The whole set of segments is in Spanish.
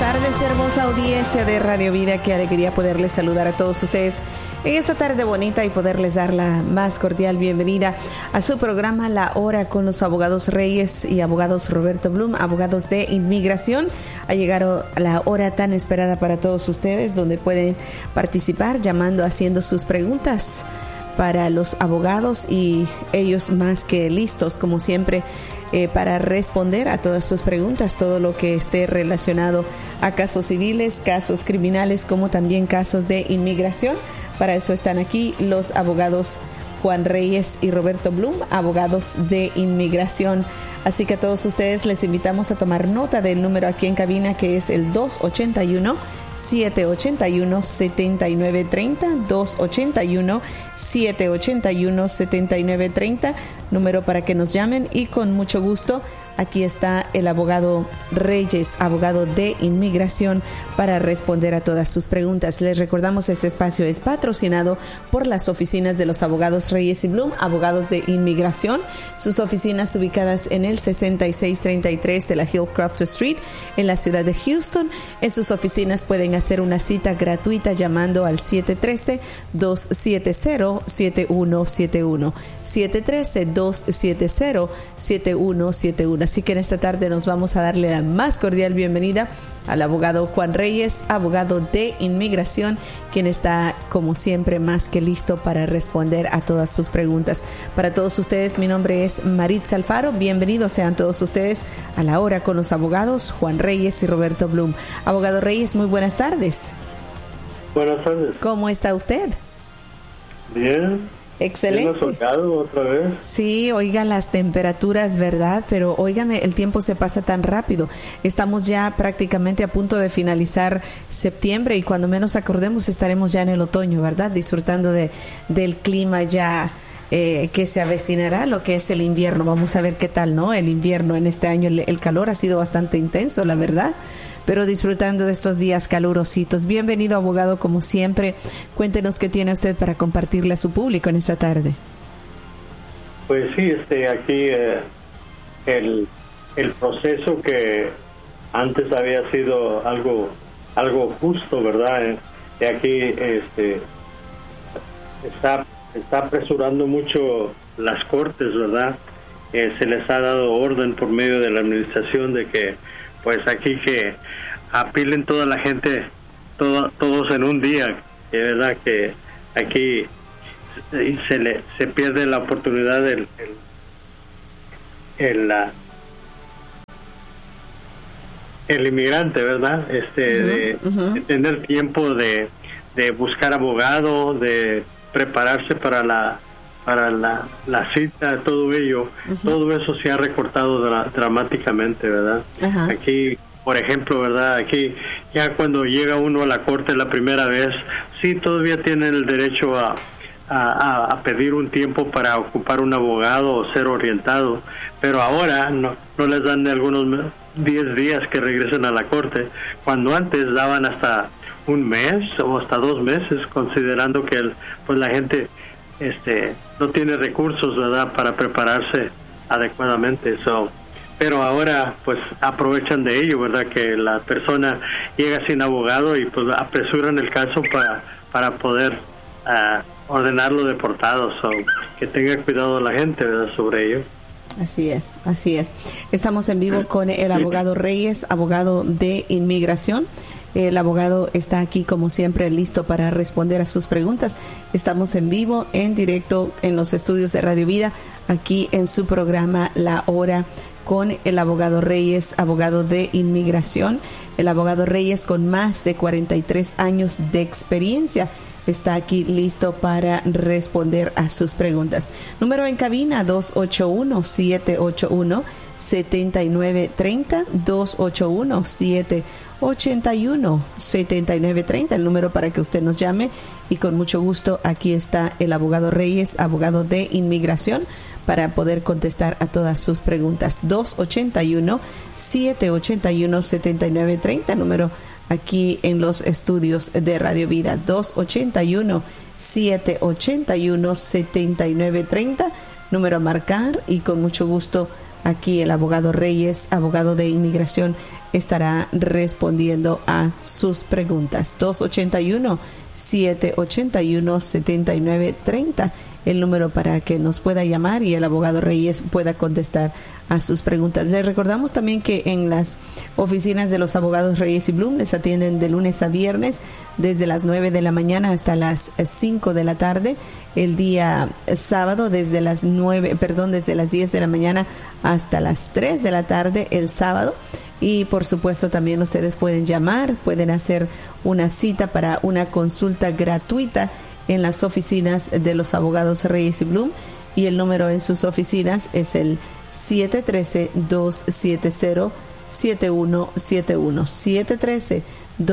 tardes, hermosa audiencia de Radio Vida. Qué alegría poderles saludar a todos ustedes en esta tarde bonita y poderles dar la más cordial bienvenida a su programa La Hora con los abogados Reyes y abogados Roberto Blum, abogados de inmigración. Ha llegado la hora tan esperada para todos ustedes, donde pueden participar llamando, haciendo sus preguntas para los abogados, y ellos más que listos, como siempre, para responder a todas sus preguntas, todo lo que esté relacionado a casos civiles, casos criminales, como también casos de inmigración. Para eso están aquí los abogados Juan Reyes y Roberto Blum, abogados de inmigración. Así que a todos ustedes les invitamos a tomar nota del número aquí en cabina, que es el 281-781-7930, 281-781-7930, número para que nos llamen, y con mucho gusto aquí está el abogado Reyes, abogado de inmigración, para responder a todas sus preguntas. Les recordamos, este espacio es patrocinado por las oficinas de los abogados Reyes y Blum, abogados de inmigración. Sus oficinas ubicadas en el 6633 de la Hillcroft Street, en la ciudad de Houston. En sus oficinas pueden hacer una cita gratuita llamando al 713-270-7171. 713-270-7171. Así que en esta tarde nos vamos a darle la más cordial bienvenida al abogado Juan Reyes, abogado de inmigración, quien está, como siempre, más que listo para responder a todas sus preguntas. Para todos ustedes, mi nombre es Maritza Alfaro. Bienvenidos sean todos ustedes a La Hora con los abogados Juan Reyes y Roberto Blum. Abogado Reyes, muy buenas tardes. Buenas tardes. ¿Cómo está usted? Bien. Excelente. Soleado otra vez. Sí, oiga, las temperaturas, ¿verdad? Pero óigame, el tiempo se pasa tan rápido. Estamos ya prácticamente a punto de finalizar septiembre, y cuando menos acordemos estaremos ya en el otoño, ¿verdad? Disfrutando del clima ya que se avecinará, lo que es el invierno. Vamos a ver qué tal, ¿no? El invierno en este año, el calor ha sido bastante intenso, la verdad, pero disfrutando de estos días calurositos. Bienvenido, abogado, como siempre. Cuéntenos qué tiene usted para compartirle a su público en esta tarde. Pues sí, aquí el proceso que antes había sido algo justo, ¿verdad? De aquí está apresurando mucho las cortes, ¿verdad? Se les ha dado orden por medio de la administración de que, pues aquí que apilen toda la gente, todos en un día, verdad que aquí se pierde la oportunidad el inmigrante, ¿verdad? De tener tiempo de buscar abogado, de prepararse para la cita, todo ello, todo eso se ha recortado dramáticamente, ¿verdad? Aquí, por ejemplo, ¿verdad? Aquí ya cuando llega uno a la corte la primera vez, sí, todavía tienen el derecho a pedir un tiempo para ocupar un abogado o ser orientado, pero ahora no les dan de algunos 10 días que regresen a la corte, cuando antes daban hasta un mes o hasta 2 meses, considerando que pues la gente no tiene recursos, ¿verdad?, para prepararse adecuadamente. Pero ahora pues aprovechan de ello, ¿verdad?, que la persona llega sin abogado y pues apresuran el caso para poder ordenarlo deportado. Que tenga cuidado la gente, ¿verdad?, sobre ello. Así es. Estamos en vivo con el abogado Reyes, abogado de inmigración. El abogado está aquí, como siempre, listo para responder a sus preguntas. Estamos en vivo, en directo, en los estudios de Radio Vida, aquí en su programa La Hora con el abogado Reyes, abogado de inmigración. El abogado Reyes, con más de 43 años de experiencia, está aquí listo para responder a sus preguntas. Número en cabina, 281-781-7930, 281-781-7930, el número para que usted nos llame, y con mucho gusto aquí está el abogado Reyes, abogado de inmigración, para poder contestar a todas sus preguntas. 281-781-7930, número aquí en los estudios de Radio Vida. 281-781-7930, número a marcar, y con mucho gusto aquí el abogado Reyes, abogado de inmigración, estará respondiendo a sus preguntas. 281-781-7930, el número para que nos pueda llamar y el abogado Reyes pueda contestar a sus preguntas. Les recordamos también que en las oficinas de los abogados Reyes y Blum les atienden de lunes a viernes desde las 9 de la mañana hasta las 5 de la tarde. El día sábado desde las 10 de la mañana hasta las 3 de la tarde el sábado. Y por supuesto también ustedes pueden llamar, pueden hacer una cita para una consulta gratuita en las oficinas de los abogados Reyes y Blum, y el número en sus oficinas es el 713-270-7171,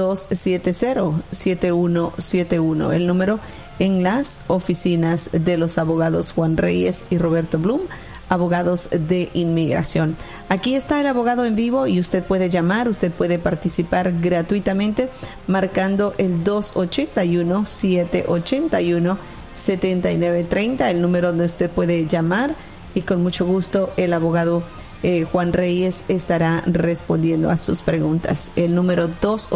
713-270-7171, el número en las oficinas de los abogados Juan Reyes y Roberto Blum, abogados de inmigración. Aquí está el abogado en vivo y usted puede llamar, usted puede participar gratuitamente marcando el 281-781-7930, el número donde usted puede llamar, y con mucho gusto el abogado Juan Reyes estará respondiendo a sus preguntas. El número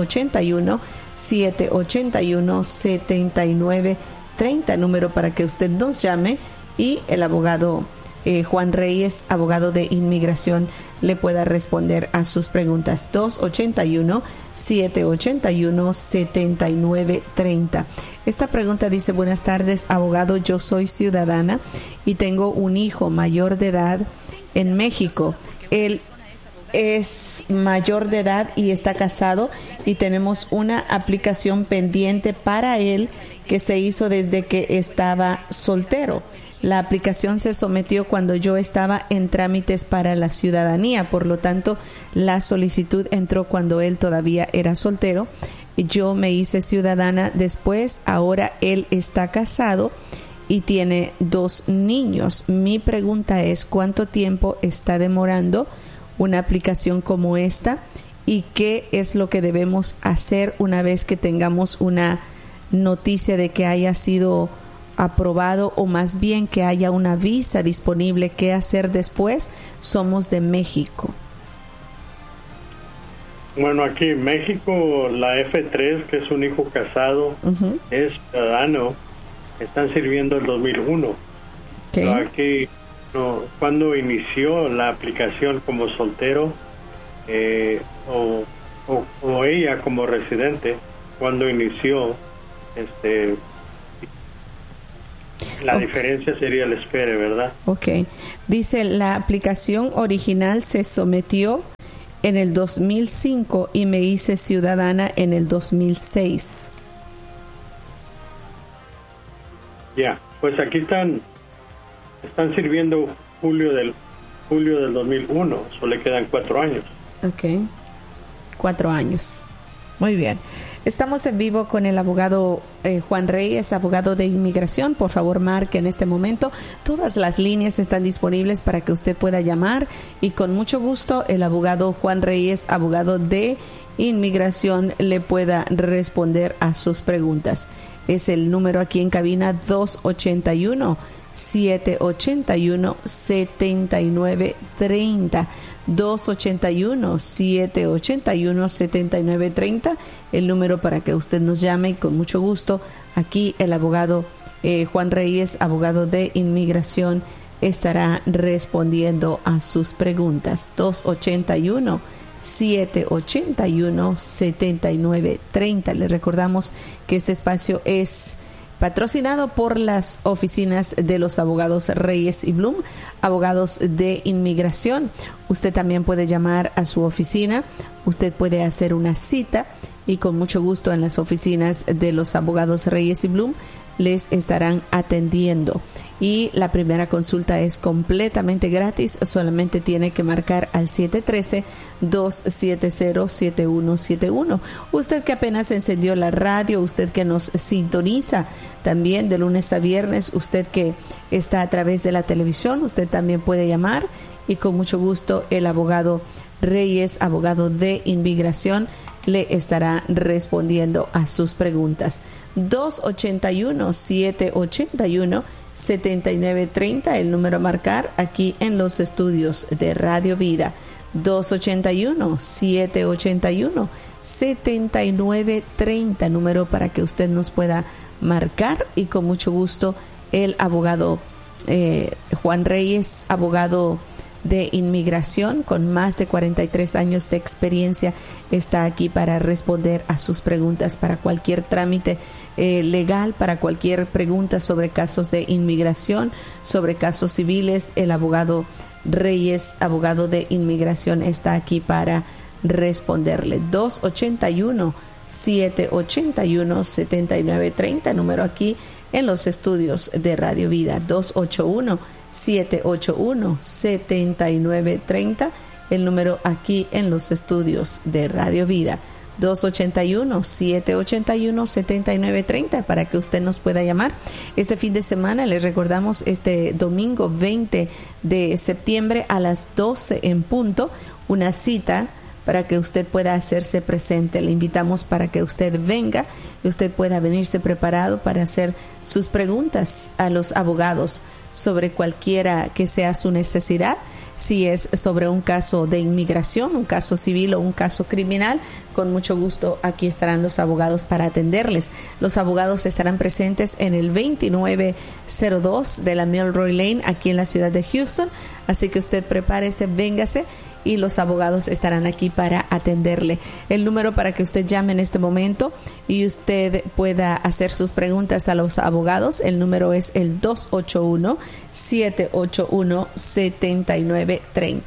281-781-7930, número para que usted nos llame y el abogado Juan Reyes, abogado de inmigración, le pueda responder a sus preguntas. 281-781-7930. Esta pregunta dice: buenas tardes, abogado, yo soy ciudadana y tengo un hijo mayor de edad en México. Él es mayor de edad y está casado, y tenemos una aplicación pendiente para él que se hizo desde que estaba soltero. La aplicación se sometió cuando yo estaba en trámites para la ciudadanía, por lo tanto, la solicitud entró cuando él todavía era soltero. Yo me hice ciudadana después, ahora él está casado y tiene 2 niños. Mi pregunta es: ¿cuánto tiempo está demorando una aplicación como esta? ¿Y qué es lo que debemos hacer una vez que tengamos una noticia de que haya sido aprobado, o más bien que haya una visa disponible? ¿Qué hacer después? Somos de México. Bueno, aquí en México la F3, que es un hijo casado, es ciudadano, están sirviendo el 2001. Okay. Pero aquí, cuando inició la aplicación como soltero, o ella como residente, cuando inició, la diferencia sería el espere, ¿verdad? Ok. Dice, la aplicación original se sometió en el 2005 y me hice ciudadana en el 2006. Ya, pues aquí están sirviendo julio del 2001, solo le quedan 4 años. Ok, 4 años. Muy bien. Estamos en vivo con el abogado Juan Reyes, abogado de inmigración. Por favor, marque en este momento. Todas las líneas están disponibles para que usted pueda llamar, y con mucho gusto el abogado Juan Reyes, abogado de inmigración, le pueda responder a sus preguntas. Es el número aquí en cabina: 281-781-7930. 281-781-7930, el número para que usted nos llame, y con mucho gusto aquí el abogado Juan Reyes, abogado de inmigración, estará respondiendo a sus preguntas. 281-781-7930. Les recordamos que este espacio es patrocinado por las oficinas de los abogados Reyes y Blum, abogados de inmigración. Usted también puede llamar a su oficina, usted puede hacer una cita, y con mucho gusto en las oficinas de los abogados Reyes y Blum les estarán atendiendo. Y la primera consulta es completamente gratis, solamente tiene que marcar al 713-270-7171. Usted que apenas encendió la radio, usted que nos sintoniza también de lunes a viernes, usted que está a través de la televisión, usted también puede llamar, y con mucho gusto el abogado Reyes, abogado de inmigración, le estará respondiendo a sus preguntas. 281-781-7930, el número a marcar aquí en los estudios de Radio Vida. 281-781-7930, número para que usted nos pueda marcar, y con mucho gusto el abogado Juan Reyes, abogado de inmigración con más de 43 años de experiencia, está aquí para responder a sus preguntas para cualquier trámite legal, para cualquier pregunta sobre casos de inmigración, sobre casos civiles. El abogado Reyes, abogado de inmigración, está aquí para responderle. 281-781-7930, número aquí en los estudios de Radio Vida. 281-781-7930, el número aquí en los estudios de Radio Vida. 281-781-7930 para que usted nos pueda llamar. Este fin de semana, les recordamos, este domingo 20 de septiembre a las 12 en punto, una cita para que usted pueda hacerse presente. Le invitamos para que usted venga y usted pueda venirse preparado para hacer sus preguntas a los abogados sobre cualquiera que sea su necesidad. Si es sobre un caso de inmigración, un caso civil o un caso criminal, con mucho gusto aquí estarán los abogados para atenderles. Los abogados estarán presentes en el 2902 de la Milroy Lane, aquí en la ciudad de Houston. Así que usted prepárese, véngase, y los abogados estarán aquí para atenderle. El número para que usted llame en este momento y usted pueda hacer sus preguntas a los abogados, el número es el 281-781-7930.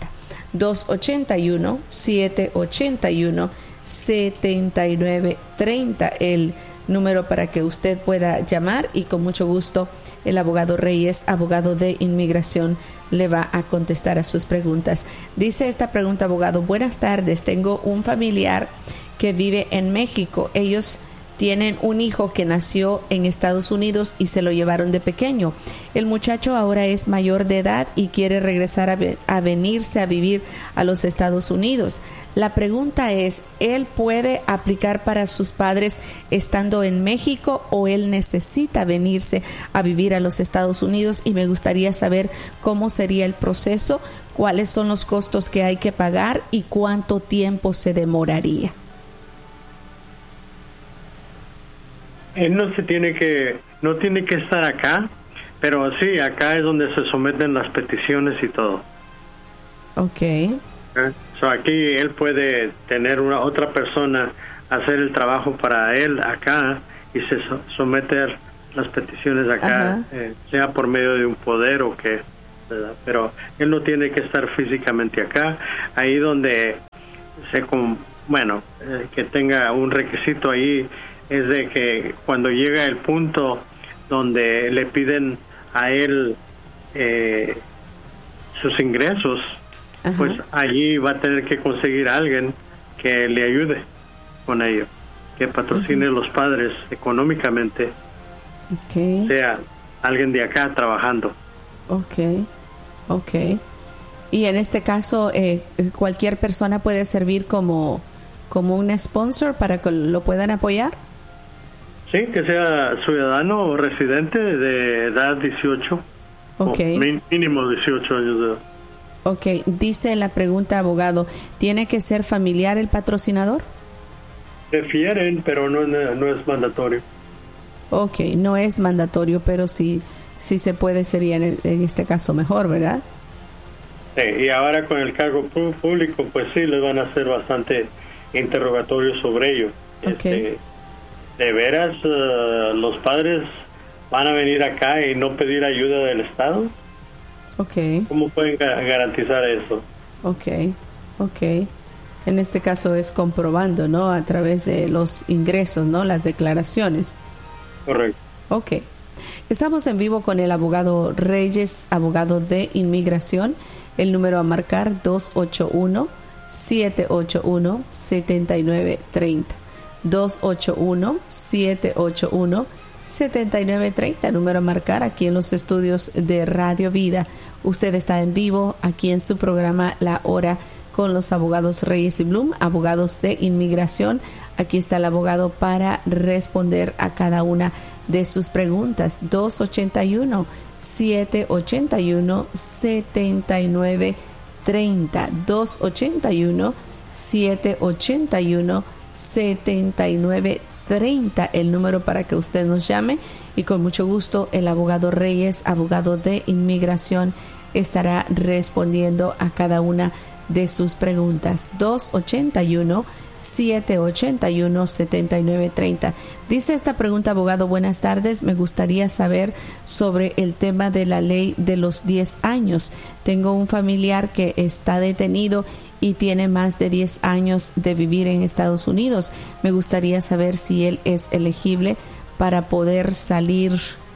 281-781-7930, el número para que usted pueda llamar, y con mucho gusto el abogado Reyes, abogado de inmigración, le va a contestar a sus preguntas. Dice esta pregunta, abogado: buenas tardes, tengo un familiar que vive en México. Ellos tienen un hijo que nació en Estados Unidos y se lo llevaron de pequeño. El muchacho ahora es mayor de edad y quiere regresar a venirse a vivir a los Estados Unidos. La pregunta es, ¿él puede aplicar para sus padres estando en México o él necesita venirse a vivir a los Estados Unidos? Y me gustaría saber cómo sería el proceso, cuáles son los costos que hay que pagar y cuánto tiempo se demoraría. Él no tiene que estar acá, pero sí, acá es donde se someten las peticiones y todo. Okay. So aquí él puede tener otra persona hacer el trabajo para él acá y se someter las peticiones acá, sea por medio de un poder o qué, ¿verdad? Pero él no tiene que estar físicamente acá. Ahí donde que tenga un requisito ahí es de que cuando llega el punto donde le piden a él sus ingresos, pues allí va a tener que conseguir a alguien que le ayude con ello, que patrocine a los padres económicamente, sea alguien de acá trabajando. Okay. Y en este caso, cualquier persona puede servir como un sponsor para que lo puedan apoyar. Sí, que sea ciudadano o residente de edad 18. Mínimo 18 años de edad. Dice la pregunta, abogado, ¿tiene que ser familiar el patrocinador? Prefieren, pero no es mandatorio. No es mandatorio, pero si se puede, sería en este caso mejor, ¿verdad? Sí, y ahora con el cargo público, pues sí, les van a hacer bastante interrogatorios sobre ello. ¿De veras los padres van a venir acá y no pedir ayuda del Estado? ¿Cómo pueden garantizar eso? En este caso es comprobando, ¿no? A través de los ingresos, ¿no? Las declaraciones. Correcto. Estamos en vivo con el abogado Reyes, abogado de inmigración. El número a marcar 281-781-7930. 281-781-7930, número a marcar aquí en los estudios de Radio Vida. Usted está en vivo aquí en su programa La Hora con los abogados Reyes y Bloom, abogados de inmigración. Aquí está el abogado para responder a cada una de sus preguntas. 281-781-7930. 281-781-7930, el número para que usted nos llame, y con mucho gusto el abogado Reyes, abogado de inmigración, estará respondiendo a cada una de sus preguntas. 281-781-7930. Dice esta pregunta, abogado: buenas tardes, me gustaría saber sobre el tema de la ley de los 10 años. Tengo un familiar que está detenido y tiene más de 10 años de vivir en Estados Unidos. Me gustaría saber si él es elegible para poder salir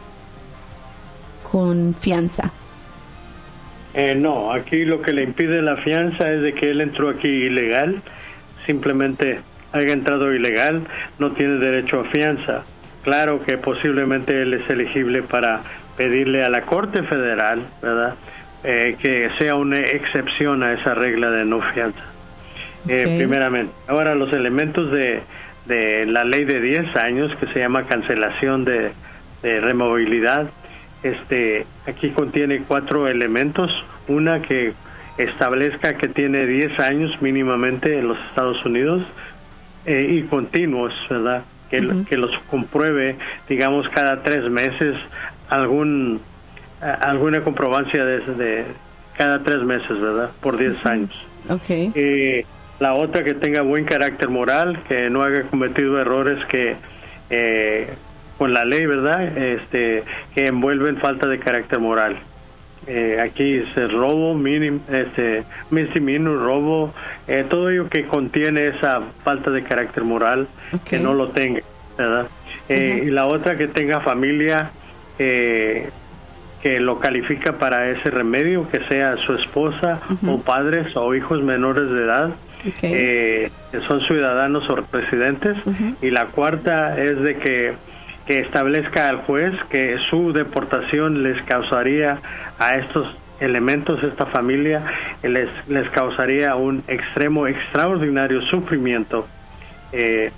con fianza. No, aquí lo que le impide la fianza es de que él entró aquí ilegal. Simplemente haya entrado ilegal, no tiene derecho a fianza. Claro que posiblemente él es elegible para pedirle a la Corte Federal, ¿verdad?, que sea una excepción a esa regla de no fianza. Primeramente. Ahora, los elementos de la ley de 10 años, que se llama cancelación de removilidad, aquí contiene 4 elementos. Una, que establezca que tiene 10 años mínimamente en los Estados Unidos, y continuos, ¿verdad? Que los compruebe, digamos, cada 3 meses, alguna comprobancia de cada 3 meses, ¿verdad? Por 10 años. La otra, que tenga buen carácter moral, que no haya cometido errores que con la ley, ¿verdad?, que envuelven falta de carácter moral. Aquí es el robo, misdemeanor, robo, todo ello que contiene esa falta de carácter moral, que no lo tenga, ¿verdad? Y la otra, que tenga familia que lo califica para ese remedio, que sea su esposa o padres o hijos menores de edad, que son ciudadanos o residentes. Y la cuarta es de que establezca al juez que su deportación les causaría a estos elementos, esta familia, les causaría un extraordinario sufrimiento. Que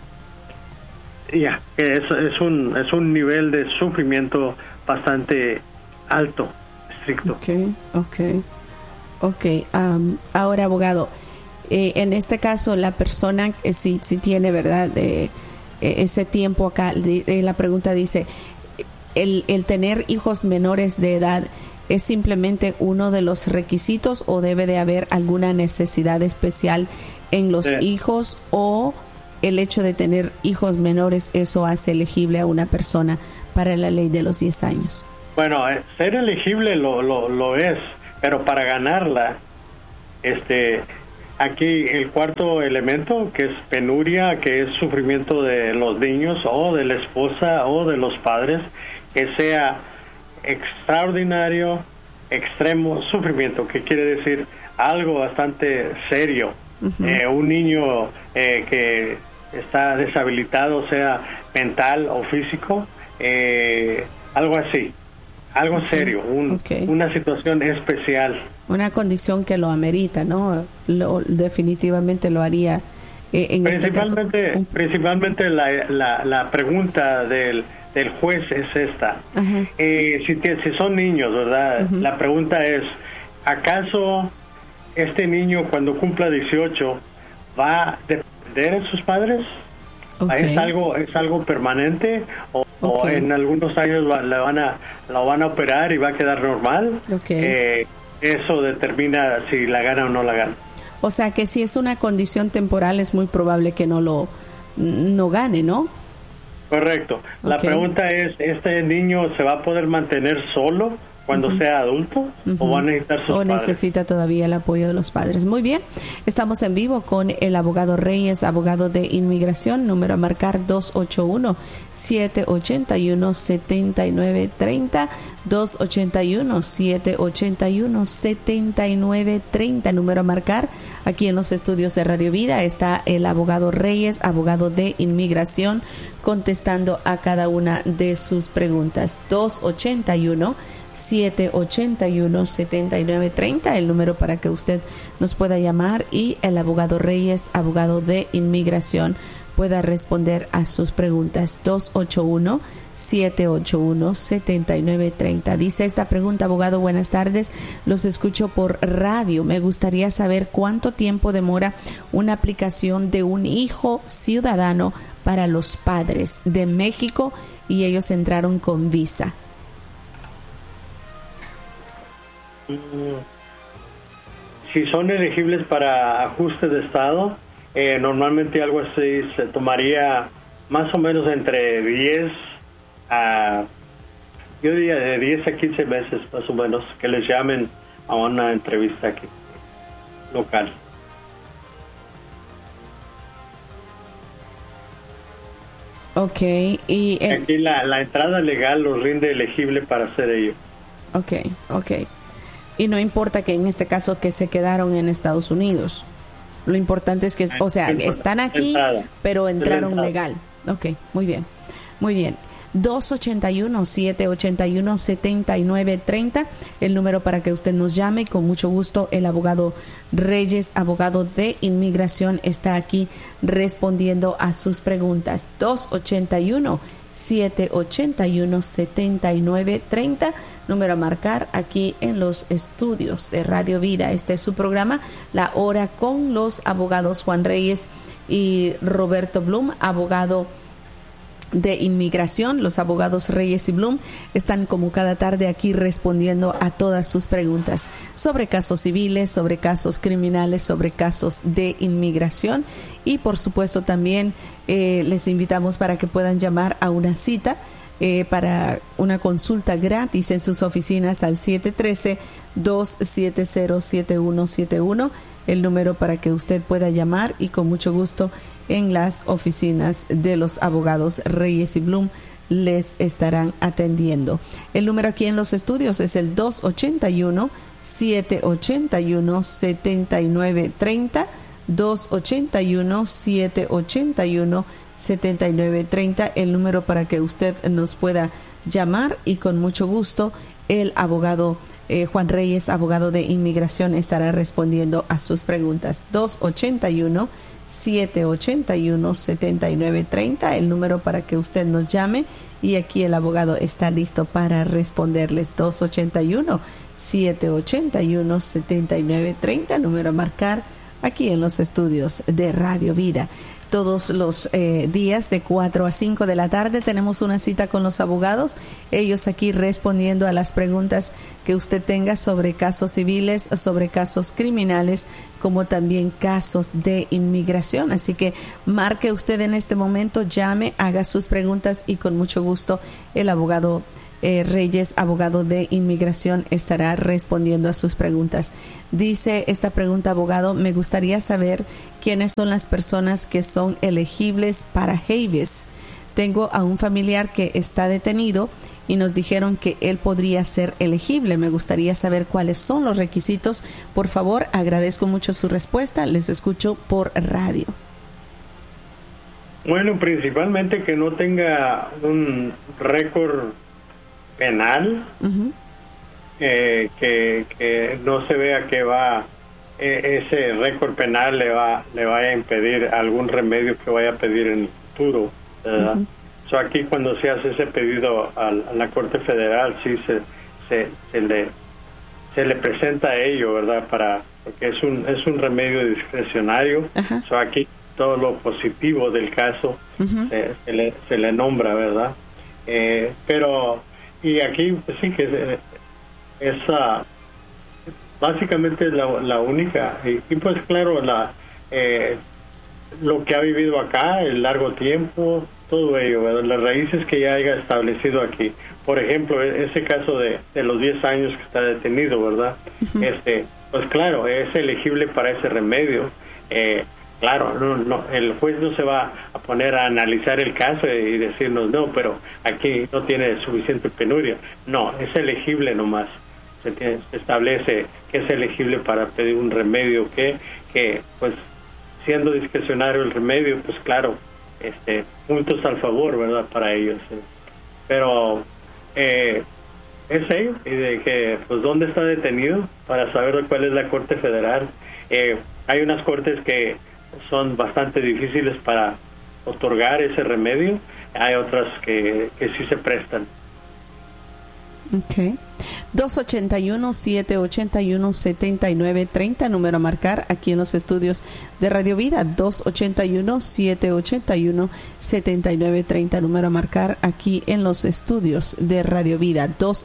es un nivel de sufrimiento bastante alto, estricto. Ahora, abogado, en este caso, la persona si tiene, ¿verdad?, ese tiempo acá, la pregunta dice, el tener hijos menores de edad, ¿es simplemente uno de los requisitos o debe de haber alguna necesidad especial en los hijos, o el hecho de tener hijos menores, eso hace elegible a una persona para la ley de los 10 años? Bueno, ser elegible lo es, pero para ganarla, aquí el cuarto elemento, que es penuria, que es sufrimiento de los niños o de la esposa o de los padres, que sea extraordinario, extremo sufrimiento, que quiere decir algo bastante serio. Un niño que está deshabilitado, sea mental o físico, algo así, algo serio, una situación especial. Una condición que lo amerita, ¿no? Definitivamente lo haría. Principalmente la pregunta del juez es esta. Si son niños, ¿verdad? La pregunta es, ¿acaso este niño, cuando cumpla 18, va a depender de sus padres? ¿Es algo permanente? ¿O en algunos años lo van a operar y va a quedar normal? Eso determina si la gana o no la gana. O sea, que si es una condición temporal, es muy probable que no gane, ¿no? Correcto. La pregunta es, ¿este niño se va a poder mantener solo cuando sea adulto, o va a necesitar sus padres? O necesita todavía el apoyo de los padres. Muy bien, estamos en vivo con el abogado Reyes, abogado de inmigración. Número a marcar: 281-781-7930, 281-781-7930, número a marcar. Aquí en los estudios de Radio Vida está el abogado Reyes, abogado de inmigración, contestando a cada una de sus preguntas. 281-781-7930, el número para que usted nos pueda llamar, y el abogado Reyes, abogado de inmigración, pueda responder a sus preguntas. 281-781-7930. Dice esta pregunta, abogado, buenas tardes, los escucho por radio. Me gustaría saber cuánto tiempo demora una aplicación de un hijo ciudadano para los padres de México y ellos entraron con visa. Si son elegibles para ajuste de estado, normalmente algo así se tomaría más o menos entre 10 a, yo diría de 10 a 15 meses más o menos, que les llamen a una entrevista aquí, local. Ok, y aquí la entrada legal los rinde elegible para hacer ello. Ok. Y no importa que en este caso que se quedaron en Estados Unidos. Lo importante es que, o sea, están aquí, pero entraron legal. Ok, muy bien. 281-781-7930, el número para que usted nos llame. Con mucho gusto, el abogado Reyes, abogado de inmigración, está aquí respondiendo a sus preguntas. 281-781-7930, número a marcar aquí en los estudios de Radio Vida. Este es su programa, La Hora con los abogados Juan Reyes y Roberto Blum, abogado de inmigración. Los abogados Reyes y Blum están como cada tarde aquí respondiendo a todas sus preguntas sobre casos civiles, sobre casos criminales, sobre casos de inmigración, y por supuesto también les invitamos para que puedan llamar a una cita para una consulta gratis en sus oficinas al 713-270-7171, el número para que usted pueda llamar, y con mucho gusto en las oficinas de los abogados Reyes y Blum les estarán atendiendo. El número aquí en los estudios es el 281-781-7930, 281-781-7930, el número para que usted nos pueda llamar, y con mucho gusto el abogado Juan Reyes, abogado de inmigración, estará respondiendo a sus preguntas. 281-781-7930, el número para que usted nos llame, y aquí el abogado está listo para responderles. 281-781-7930, número a marcar aquí en los estudios de Radio Vida. Todos los días de 4 a 5 de la tarde tenemos una cita con los abogados, ellos aquí respondiendo a las preguntas que usted tenga sobre casos civiles, sobre casos criminales, como también casos de inmigración. Así que marque usted en este momento, llame, haga sus preguntas, y con mucho gusto el abogado Reyes, abogado de inmigración, estará respondiendo a sus preguntas. Dice esta pregunta, abogado, me gustaría saber quiénes son las personas que son elegibles para habeas. Tengo a un familiar que está detenido y nos dijeron que él podría ser elegible. Me gustaría saber cuáles son los requisitos. Por favor, agradezco mucho su respuesta. Les escucho por radio. Bueno, principalmente que no tenga un récord penal, que no se vea que va ese récord penal le vaya a impedir algún remedio que vaya a pedir en el futuro, ¿verdad? So, aquí cuando se hace ese pedido a la Corte Federal, sí se le presenta a ello, ¿verdad? Porque es un remedio discrecionario. So, aquí todo lo positivo del caso se le nombra, ¿verdad? Pero y aquí pues, sí que esa básicamente es la única, y pues claro, lo que ha vivido acá, el largo tiempo, todo ello, ¿verdad? Las raíces que ya haya establecido aquí. Por ejemplo, ese caso de los 10 años que está detenido, ¿verdad? Pues claro, es elegible para ese remedio. Claro, no, el juez no se va a poner a analizar el caso y decirnos, no, pero aquí no tiene suficiente penuria. No, es elegible nomás. Se establece que es elegible para pedir un remedio que pues, siendo discrecionario el remedio, pues claro, puntos al favor, ¿verdad?, para ellos. Pero es ello, y de que, pues, ¿dónde está detenido? Para saber cuál es la Corte Federal. Hay unas cortes que son bastante difíciles para otorgar ese remedio. Hay otras que sí se prestan. Okay. 281-781-7930, número a marcar aquí en los estudios de Radio Vida. 281-781-7930, número a marcar aquí en los estudios de Radio Vida.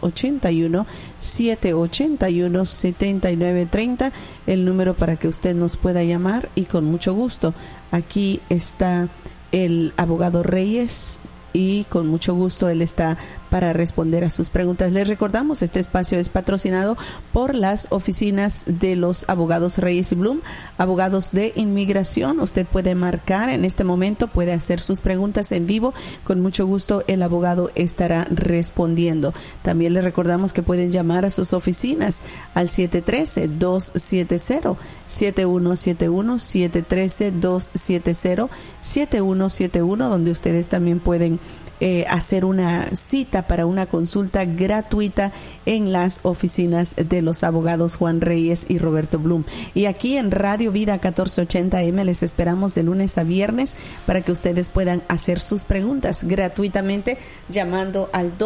281-781-7930, el número para que usted nos pueda llamar, y con mucho gusto aquí está el abogado Reyes, y con mucho gusto él está para responder a sus preguntas. Les recordamos, este espacio es patrocinado por las oficinas de los abogados Reyes y Bloom, abogados de inmigración. Usted puede marcar en este momento, puede hacer sus preguntas en vivo. Con mucho gusto el abogado estará respondiendo. También les recordamos que pueden llamar a sus oficinas al 713-270-7171, 713-270-7171, donde ustedes también pueden hacer una cita para una consulta gratuita en las oficinas de los abogados Juan Reyes y Roberto Bloom. Y aquí en Radio Vida 1480 AM les esperamos de lunes a viernes para que ustedes puedan hacer sus preguntas gratuitamente llamando al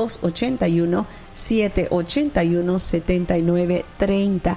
281-781-7930.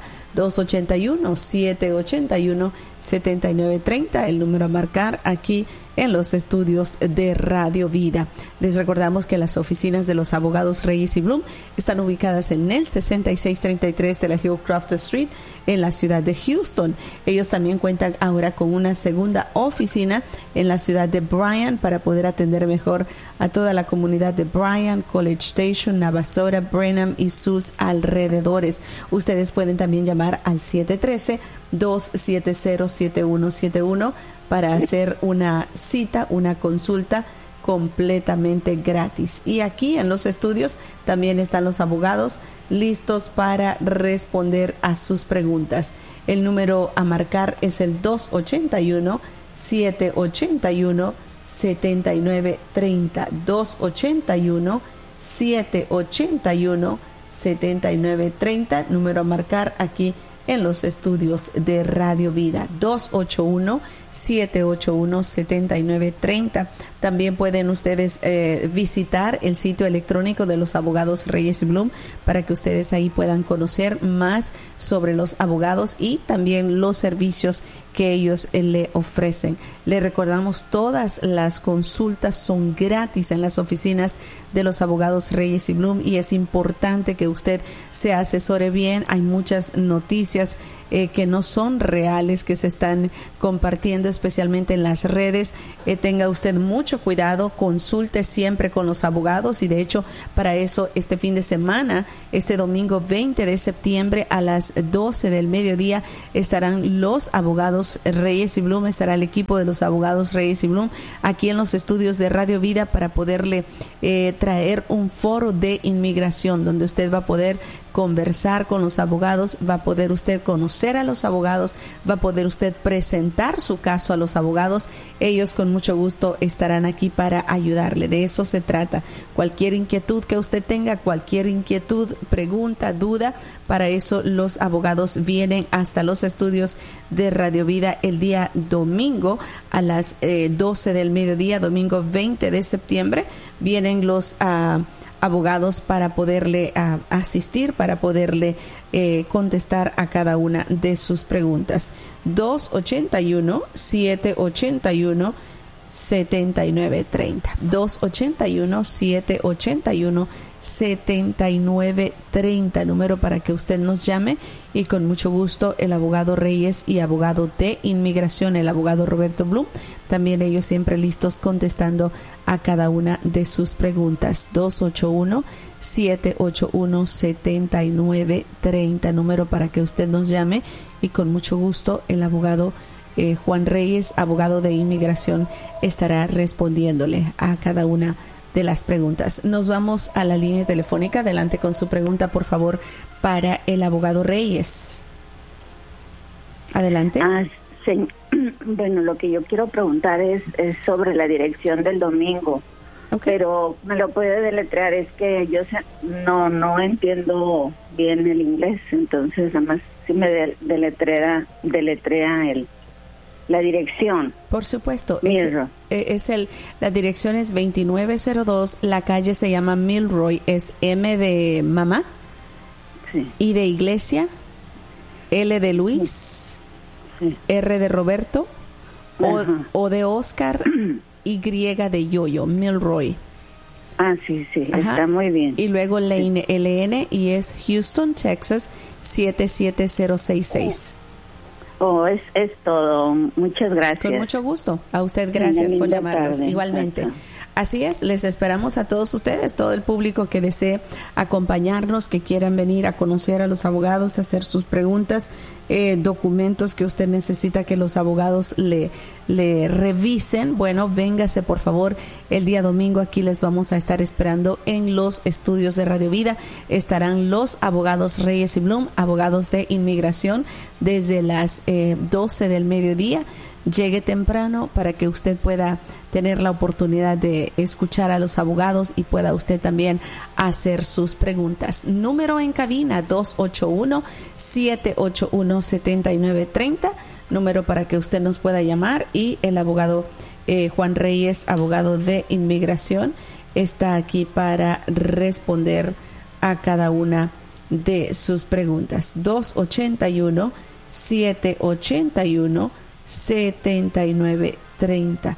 281-781-7930, el número a marcar aquí en los estudios de Radio Vida. Les recordamos que las oficinas de los abogados Reyes y Bloom están ubicadas en el 6633 de la Hillcroft Street en la ciudad de Houston. Ellos también cuentan ahora con una segunda oficina en la ciudad de Bryan para poder atender mejor a toda la comunidad de Bryan, College Station, Navasota, Brenham y sus alrededores. Ustedes pueden también llamar al 713-270-7171 para hacer una cita, una consulta completamente gratis. Y aquí en los estudios también están los abogados listos para responder a sus preguntas. El número a marcar es el 281-781-7930. 281-781-7930, número a marcar aquí en los estudios de Radio Vida. 281-781-7930. También pueden ustedes visitar el sitio electrónico de los abogados Reyes y Bloom para que ustedes ahí puedan conocer más sobre los abogados y también los servicios que ellos le ofrecen. Le recordamos, todas las consultas son gratis en las oficinas de los abogados Reyes y Bloom, y es importante que usted se asesore bien. Hay muchas noticias que no son reales, que se están compartiendo especialmente en las redes. Tenga usted mucho cuidado, consulte siempre con los abogados, y de hecho para eso este fin de semana, este domingo 20 de septiembre a las 12 del mediodía estarán los abogados Reyes y Bloom, estará el equipo de los abogados Reyes y Bloom aquí en los estudios de Radio Vida para poderle traer un foro de inmigración donde usted va a poder conversar con los abogados, va a poder usted conocer a los abogados, va a poder usted presentar su caso a los abogados. Ellos con mucho gusto estarán aquí para ayudarle. De eso se trata. Cualquier inquietud que usted tenga, cualquier inquietud, pregunta, duda, para eso los abogados vienen hasta los estudios de Radio Vida el día domingo a las 12 del mediodía, domingo 20 de septiembre. Vienen los abogados para poderle asistir, para poderle contestar a cada una de sus preguntas. 281-781-7930. 281-781-7930, número para que usted nos llame, y con mucho gusto el abogado Reyes y abogado de inmigración, el abogado Roberto Bloom, también ellos siempre listos contestando a cada una de sus preguntas. 281-781-7930, número para que usted nos llame, y con mucho gusto el abogado Juan Reyes, abogado de inmigración, estará respondiéndole a cada una de las preguntas. Nos vamos a la línea telefónica. Adelante con su pregunta, por favor, para el abogado Reyes. Adelante. Sí. Bueno, lo que yo quiero preguntar es sobre la dirección del domingo. Okay. Pero me lo puede deletrear, es que yo no entiendo bien el inglés, entonces nada más si me deletrea la dirección. Por supuesto. Milroy. La dirección es 2902, la calle se llama Milroy, es M de mamá, Sí. I de iglesia, L de Luis, Sí. R de Roberto, Ajá. O de Oscar, Y de Yoyo, Milroy. Ah, sí, Ajá. Está muy bien. Y luego Lane, LN, y es Houston, Texas, 77066. Es todo. Muchas gracias. Con mucho gusto. A usted gracias por linda llamarnos. tarde. Igualmente. Ajá. Así es, les esperamos a todos ustedes, todo el público que desee acompañarnos, que quieran venir a conocer a los abogados, hacer sus preguntas, documentos que usted necesita que los abogados le revisen. Bueno, véngase por favor el día domingo, aquí les vamos a estar esperando en los estudios de Radio Vida. Estarán los abogados Reyes y Bloom, abogados de inmigración, desde las 12 del mediodía. Llegue temprano para que usted pueda tener la oportunidad de escuchar a los abogados y pueda usted también hacer sus preguntas. Número en cabina 281-781-7930, número para que usted nos pueda llamar, y el abogado Juan Reyes, abogado de inmigración, está aquí para responder a cada una de sus preguntas. 281-781-7930.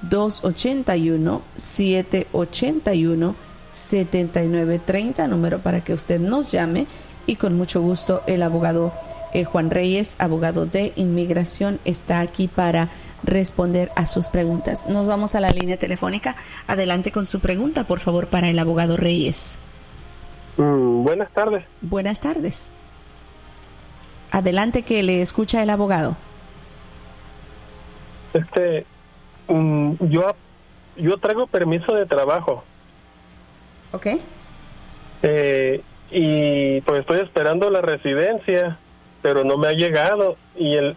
281-781-7930, número para que usted nos llame, y con mucho gusto el abogado Juan Reyes, abogado de inmigración, está aquí para responder a sus preguntas. Nos vamos a la línea telefónica. Adelante con su pregunta, por favor, para el abogado Reyes. Buenas tardes. Buenas tardes. Adelante, que le escucha el abogado. Yo traigo permiso de trabajo. Ok. Y pues estoy esperando la residencia, pero no me ha llegado. Y en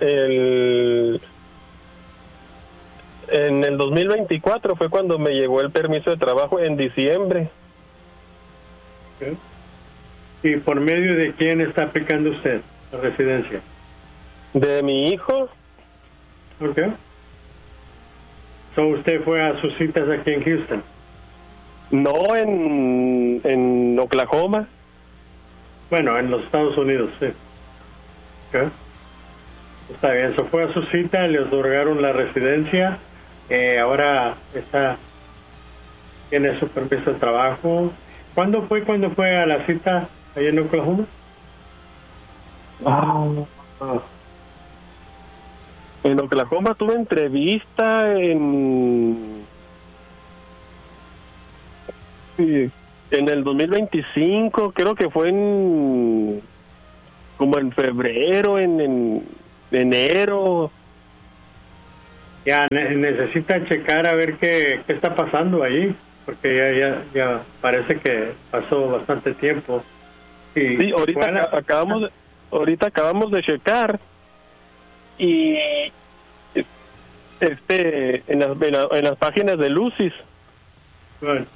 el 2024 fue cuando me llegó el permiso de trabajo, en diciembre. Okay. ¿Y por medio de quién está aplicando usted la residencia? De mi hijo. ¿Por qué? So, ¿usted fue a sus citas aquí en Houston? No, en Oklahoma. Bueno, en los Estados Unidos, sí. Okay. Está bien, so fue a su cita, le otorgaron la residencia, ahora tiene su permiso de trabajo. ¿Cuándo fue a la cita allá en Oklahoma? En Oklahoma tuve entrevista en el 2025, creo que fue como en febrero, en enero. Ya necesita checar a ver qué está pasando ahí, porque ya parece que pasó bastante tiempo. Sí, ahorita acabamos de checar, y en las páginas de Lucis, bueno,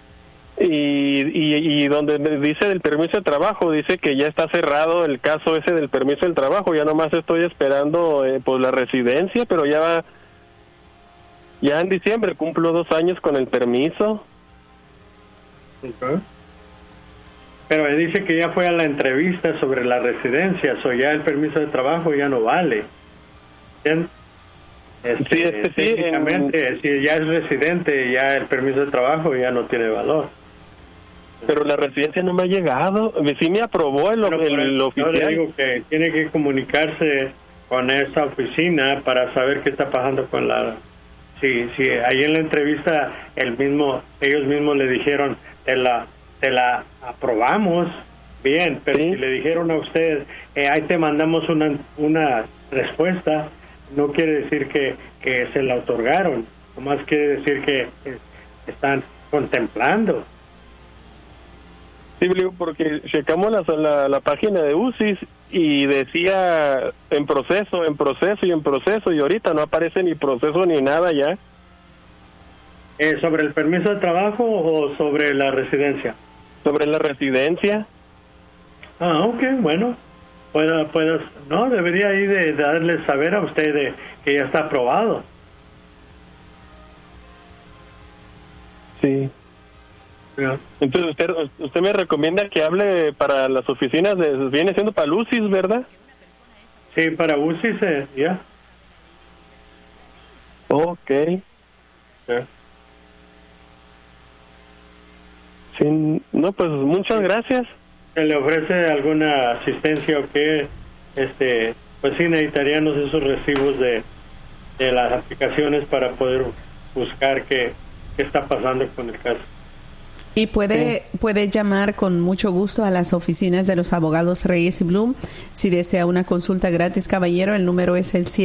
y donde me dice del permiso de trabajo, dice que ya está cerrado el caso ese del permiso del trabajo. Ya nomás estoy esperando pues la residencia, pero ya en diciembre cumplo 2 años con el permiso. okay. Pero me dice que ya fue a la entrevista sobre la residencia, ya el permiso de trabajo ya no vale. ¿Bien? Técnicamente, si ya es residente, ya el permiso de trabajo ya no tiene valor. Pero la residencia no me ha llegado. Sí me aprobó el oficial. Yo le digo que tiene que comunicarse con esa oficina para saber qué está pasando con la... Si ahí en la entrevista ellos mismos le dijeron, te la aprobamos, bien, pero ¿sí? Si le dijeron a usted, ahí te mandamos una respuesta, no quiere decir que se la otorgaron, nomás quiere decir que están contemplando. Sí, porque checamos la página de UCIS y decía en proceso, y ahorita no aparece ni proceso ni nada ya. ¿Sobre el permiso de trabajo o sobre la residencia? Sobre la residencia. Ok, bueno. no, debería ir de darle saber a usted que ya está aprobado. Sí. Yeah. Entonces usted me recomienda que hable para las oficinas viene siendo para UCIS, ¿verdad? Sí, para UCIS, ya. Okay. Yeah. Sí, no, pues muchas gracias. ¿Le ofrece alguna asistencia o qué? Pues sí necesitaríamos esos recibos de las aplicaciones para poder buscar qué está pasando con el caso. Y puede llamar con mucho gusto a las oficinas de los abogados Reyes y Bloom si desea una consulta gratis, caballero. El número es el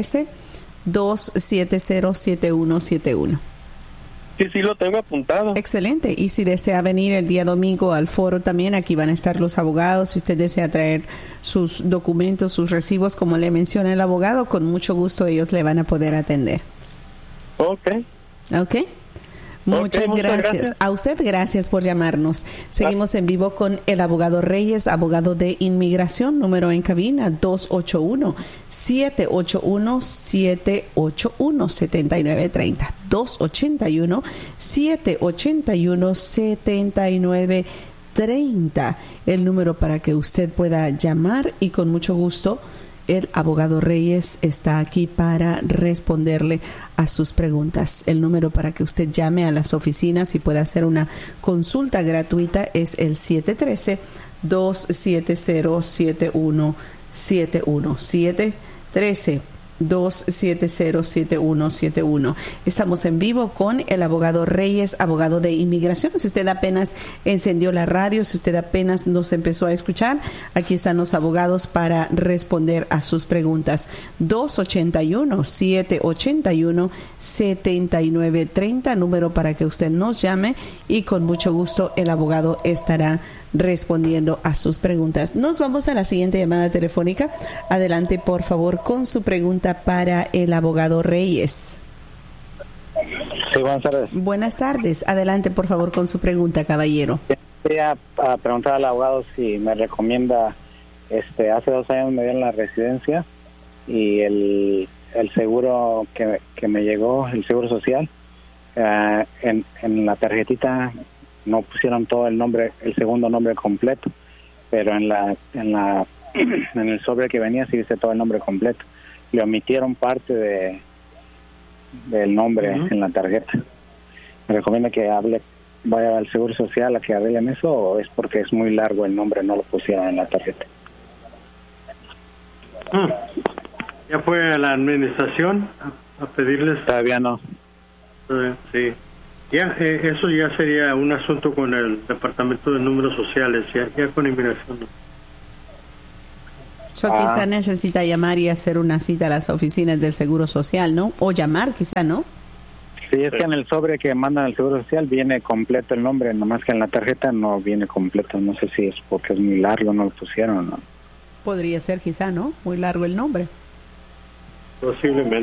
713-270-7171. Sí, lo tengo apuntado. Excelente. Y si desea venir el día domingo al foro también, aquí van a estar los abogados. Si usted desea traer sus documentos, sus recibos, como le menciona el abogado, con mucho gusto ellos le van a poder atender. Ok. Muchas gracias. A usted, gracias por llamarnos. Seguimos en vivo con el abogado Reyes, abogado de inmigración, número en cabina 281-781-7930. 281-781-7930. El número para que usted pueda llamar y con mucho gusto el abogado Reyes está aquí para responderle a sus preguntas. El número para que usted llame a las oficinas y pueda hacer una consulta gratuita es el 713-270-7171. 713-270-7171. Estamos en vivo con el abogado Reyes, abogado de inmigración. Si usted apenas encendió la radio, si usted apenas nos empezó a escuchar, aquí están los abogados para responder a sus preguntas. 281-781-7930, número para que usted nos llame y con mucho gusto el abogado estará respondiendo a sus preguntas. Nos vamos a la siguiente llamada telefónica. Adelante, por favor, con su pregunta para el abogado Reyes. Sí, buenas tardes. Buenas tardes. Adelante, por favor, con su pregunta, caballero. Quería preguntar al abogado si me recomienda, hace 2 años me dieron la residencia y el seguro que me llegó, el seguro social, en la tarjetita no pusieron todo el nombre, el segundo nombre completo, pero en el sobre que venía sí dice todo el nombre completo. Le omitieron parte del nombre en la tarjeta. ¿Me recomienda que vaya al Seguro Social a que arreglen eso o es porque es muy largo el nombre, no lo pusieron en la tarjeta? ¿Ya fue a la administración a pedirles? Todavía no. Sí. Ya, eso ya sería un asunto con el Departamento de Números Sociales, ya con inmigración. Quizá necesita llamar y hacer una cita a las oficinas del Seguro Social, ¿no? O llamar, quizá, ¿no? Sí, es que en el sobre que mandan al Seguro Social viene completo el nombre, nomás que en la tarjeta no viene completo. No sé si es porque es muy largo, no lo pusieron, ¿no? Podría ser, quizá, ¿no? Muy largo el nombre. Posiblemente.